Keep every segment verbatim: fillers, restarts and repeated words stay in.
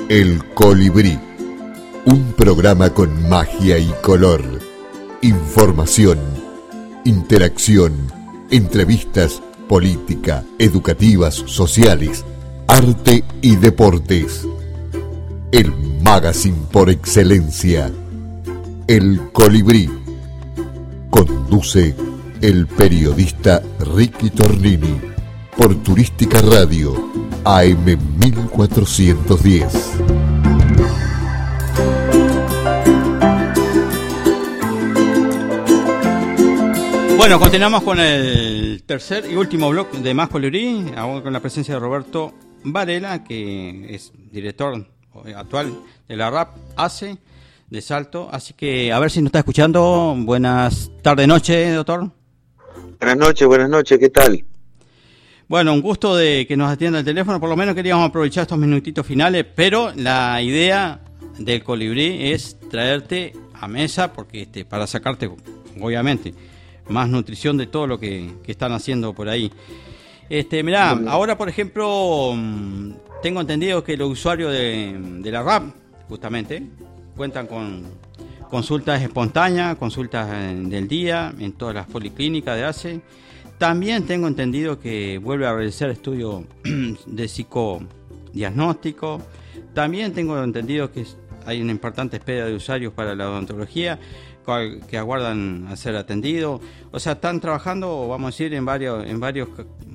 El Colibrí, un programa con magia y color, información, interacción, entrevistas, política, educativas, sociales, arte y deportes. El magazine por excelencia, El Colibrí. Conduce el periodista Ricky Tornini por Turística Radio A M mil cuatrocientos diez. Bueno, continuamos con el tercer y último bloque de Más Colibrí, ahora con la presencia de Roberto Varela, que es director actual de la R A P A C E de Salto. Así que a ver si nos está escuchando. Buenas tardes, noche, doctor. Buenas noches, buenas noches, ¿qué tal? Bueno, un gusto de que nos atienda el teléfono. Por lo menos queríamos aprovechar estos minutitos finales, pero la idea del Colibrí es traerte a mesa, porque este, para sacarte, obviamente, más nutrición de todo lo que, que están haciendo por ahí. Este, mirá, ahora por ejemplo, tengo entendido que los usuarios de, de la R A P, justamente, cuentan con consultas espontáneas, consultas del día en todas las policlínicas de A C E. También tengo entendido que vuelve a realizar estudios de psicodiagnóstico. También tengo entendido que hay una importante espera de usuarios para la odontología que aguardan a ser atendidos. O sea, están trabajando, vamos a decir, en varios, en varios,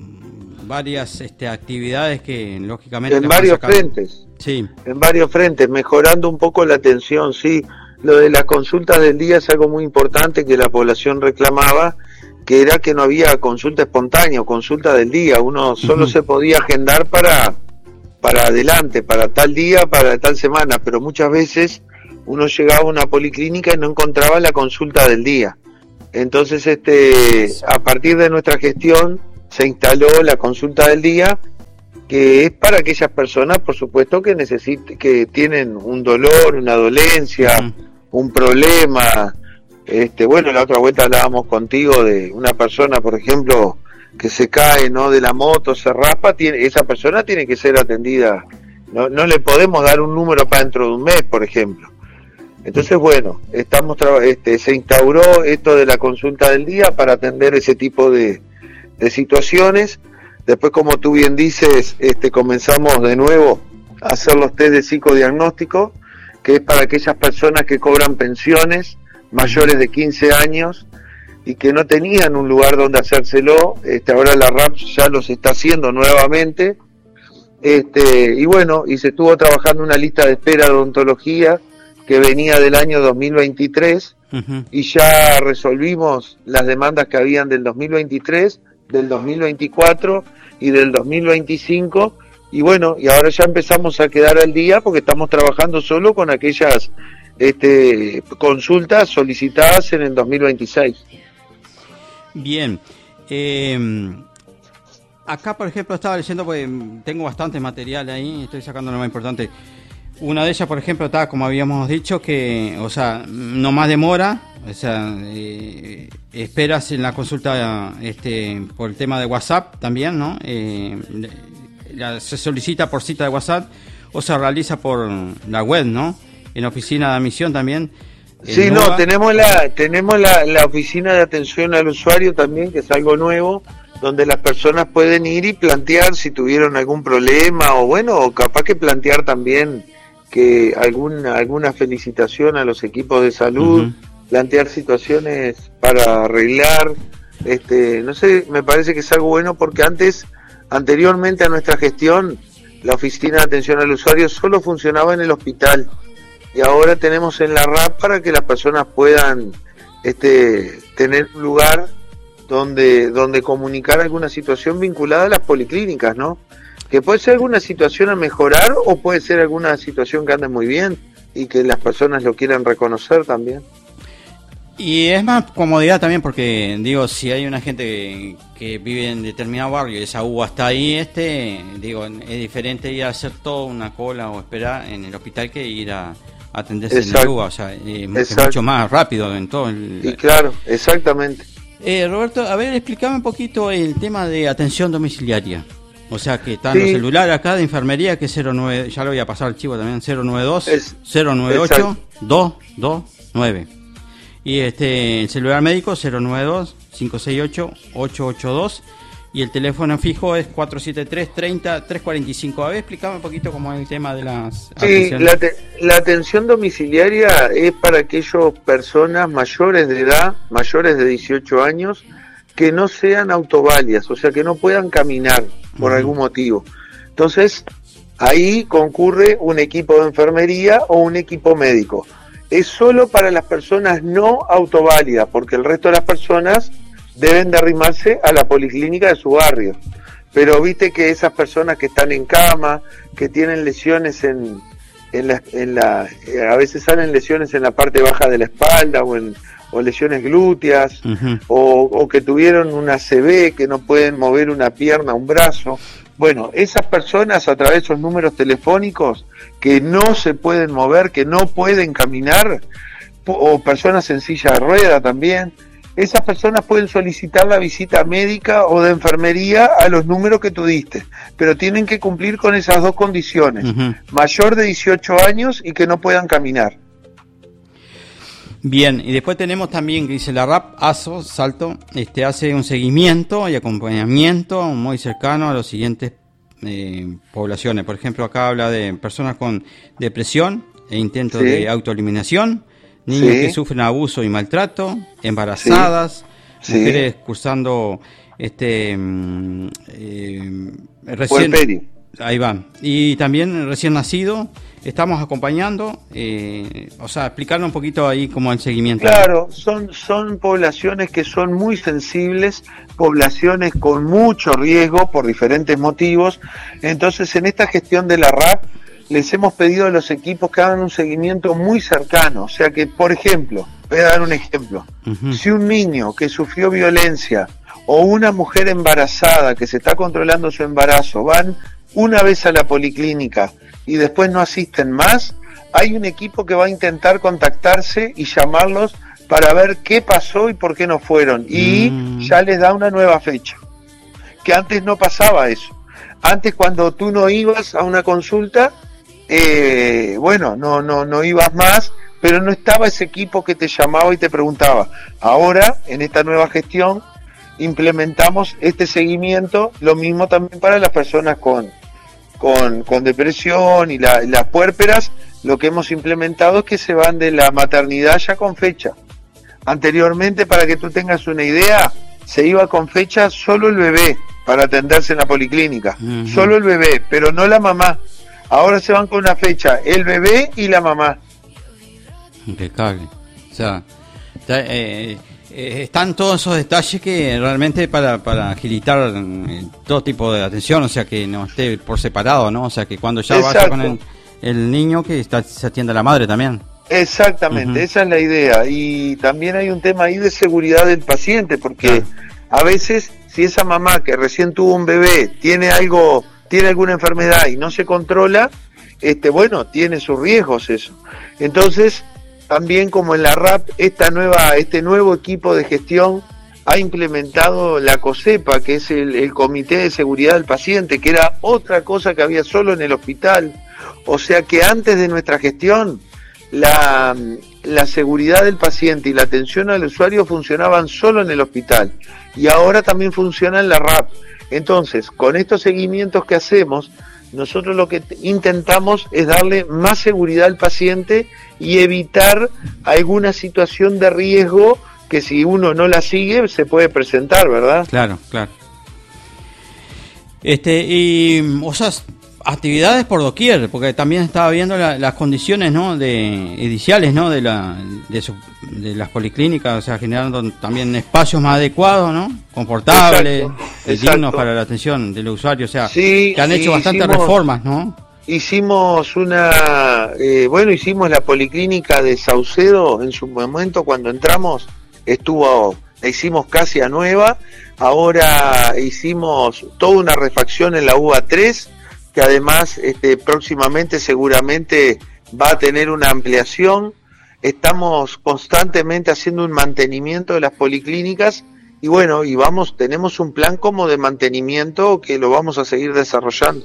varias este, actividades que lógicamente en varios frentes. Sí. En varios frentes, mejorando un poco la atención, sí. Lo de las consultas del día es algo muy importante que la población reclamaba, que era que no había consulta espontánea o consulta del día. Uno solo uh-huh. se podía agendar para, para adelante, para tal día, para tal semana, pero muchas veces uno llegaba a una policlínica y no encontraba la consulta del día. Entonces, este, a partir de nuestra gestión se instaló la consulta del día, que es para aquellas personas, por supuesto, que necesiten, que tienen un dolor, una dolencia, uh-huh. un problema. Este, bueno, la otra vuelta hablábamos contigo de una persona, por ejemplo, que se cae, ¿no?, de la moto, se raspa, tiene, esa persona tiene que ser atendida. No, no le podemos dar un número para dentro de un mes, por ejemplo. Entonces, bueno, estamos tra- este, se instauró esto de la consulta del día para atender ese tipo de, de situaciones. Después, como tú bien dices, este, comenzamos de nuevo a hacer los test de psicodiagnóstico, que es para aquellas personas que cobran pensiones mayores de quince años y que no tenían un lugar donde hacérselo. Este, ahora la R A P ya los está haciendo nuevamente. Este, y bueno, y se estuvo trabajando una lista de espera de odontología que venía del año dos mil veintitrés, uh-huh. y ya resolvimos las demandas que habían del dos mil veintitrés, del dos mil veinticuatro y del dos mil veinticinco, y bueno, y ahora ya empezamos a quedar al día porque estamos trabajando solo con aquellas este, consultas solicitadas en el dos mil veintiséis. Bien, eh, acá por ejemplo estaba leyendo, pues tengo bastante material ahí, estoy sacando lo más importante. Una de ellas, por ejemplo, está, como habíamos dicho, que, o sea, no más demora, o sea, eh, esperas en la consulta este, por el tema de WhatsApp también, ¿no? Eh, la, se solicita por cita de WhatsApp o se realiza por la web, ¿no? En la oficina de admisión también. Sí, no, Nueva. tenemos la tenemos la, la oficina de atención al usuario también, que es algo nuevo, donde las personas pueden ir y plantear si tuvieron algún problema, o bueno, o capaz que plantear también que alguna alguna felicitación a los equipos de salud, uh-huh. plantear situaciones para arreglar, este, no sé, me parece que es algo bueno porque antes, anteriormente a nuestra gestión, la oficina de atención al usuario solo funcionaba en el hospital y ahora tenemos en la R A P para que las personas puedan este, tener un lugar donde donde comunicar alguna situación vinculada a las policlínicas, ¿no? Que puede ser alguna situación a mejorar o puede ser alguna situación que ande muy bien y que las personas lo quieran reconocer también. Y es más comodidad también porque, digo, si hay una gente que, que vive en determinado barrio y esa uva está ahí, este, digo, es diferente ir a hacer toda una cola o esperar en el hospital que ir a atenderse Exacto. en la uva, o sea, eh, es mucho más rápido en todo el... Y claro, exactamente. Eh, Roberto, a ver, explícame un poquito el tema de atención domiciliaria. O sea que están sí. los celulares acá de enfermería, que es cero nueve, ya lo voy a pasar al chivo también, cero nueve dos, Es, cero nueve ocho, dos dos nueve. Y este el celular médico cero nueve dos, cinco seis ocho, ocho ocho dos. Y el teléfono fijo es cuatro siete tres, treinta, trescientos cuarenta y cinco. A ver, explícame un poquito cómo es el tema de las Sí, atenciones. la, te, la atención domiciliaria es para aquellas personas mayores de edad, mayores de dieciocho años, que no sean autoválidas, o sea, que no puedan caminar por uh-huh. algún motivo. Entonces, ahí concurre un equipo de enfermería o un equipo médico. Es solo para las personas no autoválidas, porque el resto de las personas deben de arrimarse a la policlínica de su barrio. Pero viste que esas personas que están en cama, que tienen lesiones en, en, la, en la, a veces salen lesiones en la parte baja de la espalda o, en, o lesiones glúteas, uh-huh. o, o que tuvieron una A C V, que no pueden mover una pierna, un brazo. Bueno, esas personas a través de esos números telefónicos que no se pueden mover, que no pueden caminar, o personas en silla de rueda también, esas personas pueden solicitar la visita médica o de enfermería a los números que tú diste, pero tienen que cumplir con esas dos condiciones, uh-huh. mayor de dieciocho años y que no puedan caminar. Bien, y después tenemos también que dice la R A P, ASO, Salto, este hace un seguimiento y acompañamiento muy cercano a las siguientes eh, poblaciones. Por ejemplo, acá habla de personas con depresión e intentos sí. de autoeliminación, niños sí. que sufren abuso y maltrato, embarazadas, sí. mujeres sí. cursando este eh, recién, ahí van, y también recién nacido. Estamos acompañando, eh, o sea, explicarnos un poquito ahí como el seguimiento. Claro, son son poblaciones que son muy sensibles, poblaciones con mucho riesgo por diferentes motivos. Entonces, en esta gestión de la R A P les hemos pedido a los equipos que hagan un seguimiento muy cercano. O sea que, por ejemplo, voy a dar un ejemplo. Uh-huh. Si un niño que sufrió violencia o una mujer embarazada que se está controlando su embarazo van una vez a la policlínica y después no asisten más, hay un equipo que va a intentar contactarse y llamarlos para ver qué pasó y por qué no fueron. Y mm. ya les da una nueva fecha. Que antes no pasaba eso. Antes, cuando tú no ibas a una consulta, eh, bueno, no, no, no ibas más, pero no estaba ese equipo que te llamaba y te preguntaba. Ahora, en esta nueva gestión, implementamos este seguimiento, lo mismo también para las personas con, con, con depresión y la, las puérperas. Lo que hemos implementado es que se van de la maternidad ya con fecha. Anteriormente, para que tú tengas una idea, se iba con fecha solo el bebé para atenderse en la policlínica, uh-huh. solo el bebé, pero no la mamá. Ahora se van con una fecha, el bebé y la mamá. Impecable. O sea, está, eh, eh, están todos esos detalles que realmente para, para agilitar eh, todo tipo de atención, o sea, que no esté por separado, ¿no? O sea, que cuando ya Exacto. vaya con el, el niño, que está, se atienda a la madre también. Exactamente, uh-huh. esa es la idea. Y también hay un tema ahí de seguridad del paciente, porque claro. a veces, si esa mamá que recién tuvo un bebé tiene algo, tiene alguna enfermedad y no se controla, este, bueno, tiene sus riesgos eso. Entonces, también como en la R A P, esta nueva, este nuevo equipo de gestión ha implementado la COSEPA, que es el, el Comité de Seguridad del Paciente, que era otra cosa que había solo en el hospital. O sea que antes de nuestra gestión, la, la seguridad del paciente y la atención al usuario funcionaban solo en el hospital, y ahora también funciona en la R A P. Entonces, con estos seguimientos que hacemos, nosotros lo que intentamos es darle más seguridad al paciente y evitar alguna situación de riesgo que si uno no la sigue se puede presentar, ¿verdad? Claro, claro. Este, y, o sea, actividades por doquier, porque también estaba viendo la, las condiciones, ¿no?, de iniciales, ¿no?, de la de, su, de las policlínicas, o sea, generando también espacios más adecuados, ¿no?, confortables, exacto, dignos exacto. para la atención del usuario, o sea, sí, que han hecho bastantes hicimos, reformas, ¿no? Hicimos una, eh, bueno, hicimos la policlínica de Saucedo en su momento cuando entramos, estuvo, la hicimos casi a nueva. Ahora hicimos toda una refacción en la U A tres, que además este, próximamente seguramente va a tener una ampliación. Estamos constantemente haciendo un mantenimiento de las policlínicas y bueno, y vamos, tenemos un plan como de mantenimiento que lo vamos a seguir desarrollando.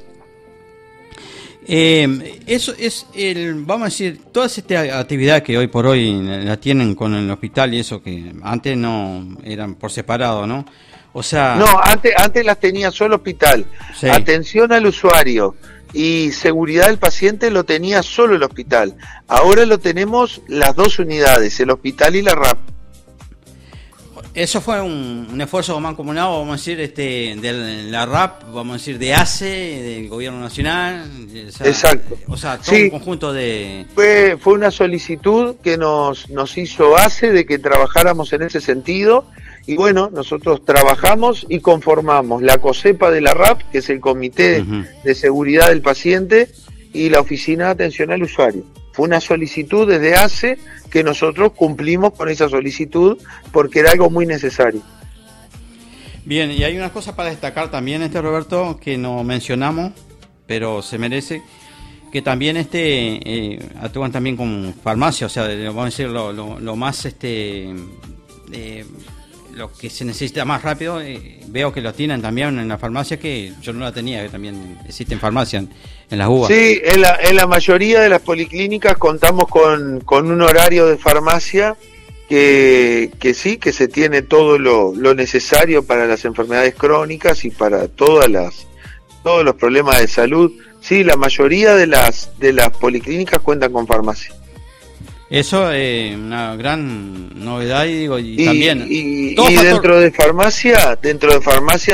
Eh, eso es el, vamos a decir, toda esta actividad que hoy por hoy la tienen con el hospital y eso que antes no eran por separado, ¿no? O sea, no, antes antes las tenía solo hospital. Sí. Atención al usuario y seguridad del paciente lo tenía solo el hospital. Ahora lo tenemos las dos unidades, el hospital y la R A P. Eso fue un, un esfuerzo mancomunado, vamos a decir, este, de la R A P, vamos a decir, de A C E, del Gobierno Nacional. O sea, exacto. O sea, todo sí. Un conjunto de... Fue, fue una solicitud que nos, nos hizo A C E de que trabajáramos en ese sentido. Y bueno, nosotros trabajamos y conformamos la COSEPA de la R A P, que es el Comité uh-huh. de Seguridad del Paciente, y la Oficina de Atención al Usuario. Fue una solicitud desde A C E que nosotros cumplimos con esa solicitud porque era algo muy necesario. Bien, y hay una cosa para destacar también, este Roberto, que no mencionamos, pero se merece, que también este eh, actúan también con farmacia, o sea, vamos a decir lo, lo, lo más este eh, lo que se necesita más rápido, eh, veo que lo tienen también en la farmacia, que yo no la tenía, que también existe en farmacia en, en las uvas. Sí, en la, en la mayoría de las policlínicas contamos con, con un horario de farmacia que, que sí, que se tiene todo lo, lo necesario para las enfermedades crónicas y para todas las todos los problemas de salud. Sí, la mayoría de las de las policlínicas cuentan con farmacia. Eso es eh, una gran novedad y digo y, y también y, y dentro de farmacia dentro de farmacia